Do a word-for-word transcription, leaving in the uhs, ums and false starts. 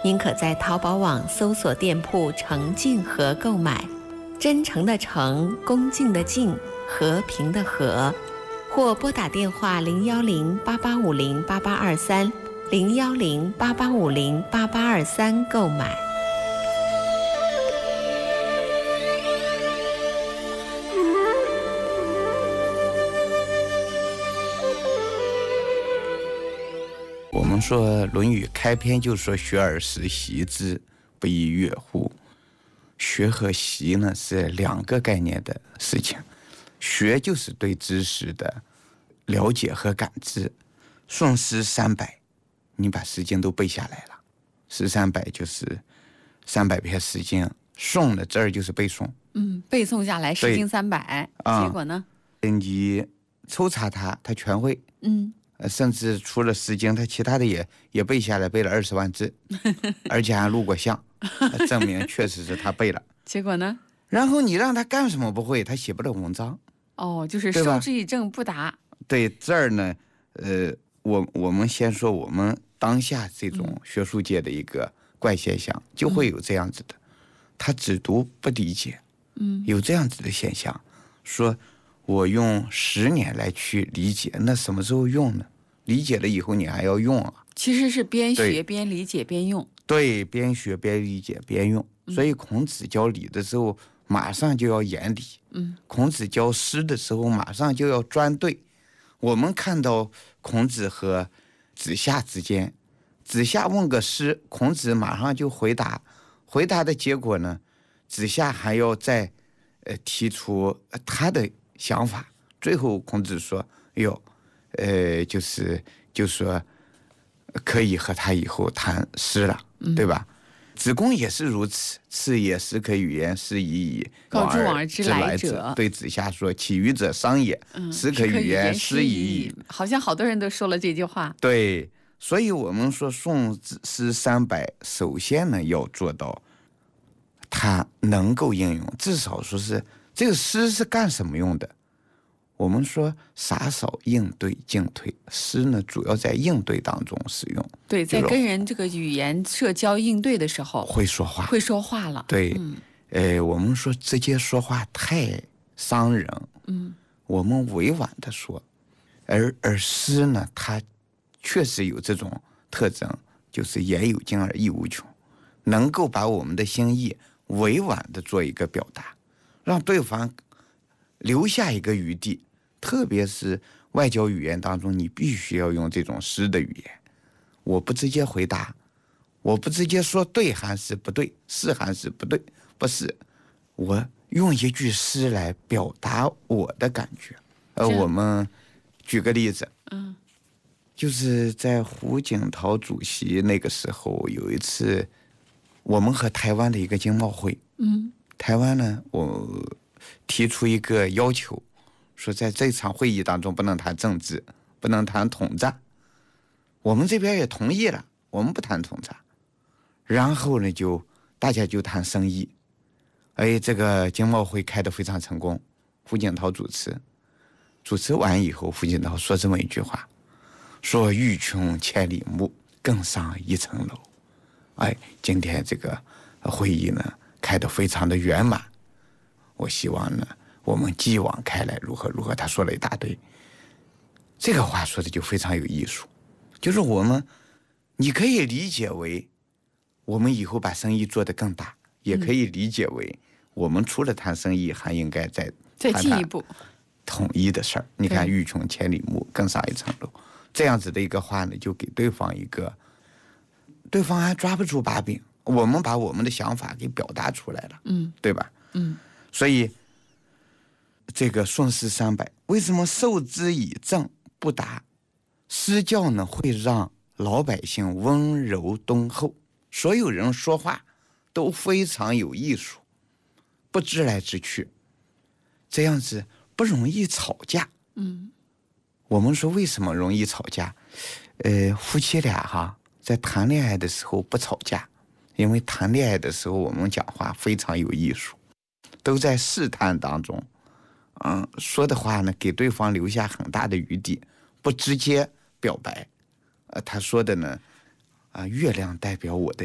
您可在淘宝网搜索店铺诚敬和购买，真诚的诚，恭敬的敬，和平的和，或拨打电话零幺零八八五零八八二三零幺零八八五零八八二三购买。 我们说《论语》开篇就说学而时习之，不亦说乎？学和习呢是两个概念的事情。学就是对知识的了解和感知。诵诗三百，你把诗经都背下来了。诗三百就是三百篇诗经，诵的字儿就是背诵。 嗯，背诵下来诗经三百， 啊、 结果呢？ 你抽查它，它全会。 嗯。 甚至除了诗经，他其他的也也背下来，背了二十万字，而且还录过像，证明确实是他背了。 结果呢？ 然后你让他干什么不会，他写不了文章。 哦，就是受之以政不达。 对，这儿呢，呃，我我们先说我们当下这种学术界的一个怪现象，嗯、就会有这样子的，他只读不理解， 嗯， 有这样子的现象，说。我用十年来去理解，那什么时候用呢？理解了以后你还要用啊。 其实是边学边理解边用。 对，边学边理解边用。嗯、所以孔子教礼的时候，马上就要言礼。 嗯。 孔子教诗的时候，马上就要专对。我们看到孔子和子夏之间，子夏问个诗，孔子马上就回答，回答的结果呢，子夏还要再呃提出他的想法，最后孔子说：“哟，呃，就是就说可以和他以后谈诗了，嗯、对吧？”子贡也是如此，次也，诗可与言，诗已矣， 告诸往而知来者。 对子夏说：“其余者商也， 嗯、 诗可与言，诗已矣。” 好像好多人都说了这句话。 对，所以我们说宋诗三百，首先呢要做到它能够应用，至少说是。这个诗是干什么用的？我们说洒扫应对进退，诗呢主要在应对当中使用。 对，在跟人这个语言社交应对的时候， 会说话， 会说话了。 对，嗯、呃，我们说直接说话太伤人， 嗯， 我们委婉的说，而而诗呢，它确实有这种特征，就是言有尽而意无穷，能够把我们的心意委婉的做一个表达。让对方留下一个余地，特别是外交语言当中，你必须要用这种诗的语言。我不直接回答，我不直接说对还是不对，是还是不对，不是，我用一句诗来表达我的感觉。呃，我们举个例子， 嗯， 就是在胡锦涛主席那个时候，有一次我们和台湾的一个经贸会， 嗯。 台湾呢，我提出一个要求，说在这场会议当中不能谈政治，不能谈统战。我们这边也同意了，我们不谈统战。然后呢，就大家就谈生意。哎，这个经贸会开得非常成功，胡锦涛主持。主持完以后，胡锦涛说这么一句话，说欲穷千里目，更上一层楼。哎，今天这个会议呢开得非常的圆满，我希望呢我们继往开来如何如何。他说了一大堆，这个话说的就非常有艺术，就是我们你可以理解为我们以后把生意做得更大，也可以理解为我们除了谈生意还应该再再进一步统一的事儿。你看欲穷千里目，更上一层楼，这样子的一个话呢，就给对方一个，对方还抓不住把柄，我们把我们的想法给表达出来了， 嗯， 对吧？ 嗯， 所以这个宋诗三百为什么受之以政不达？诗教呢会让老百姓温柔敦厚，所有人说话都非常有艺术，不直来直去，这样子不容易吵架。 嗯， 我们说为什么容易吵架？呃，夫妻俩哈在谈恋爱的时候不吵架，因为谈恋爱的时候我们讲话非常有艺术，都在试探当中，嗯，说的话呢给对方留下很大的余地，不直接表白。呃，他说的呢，啊、呃，月亮代表我的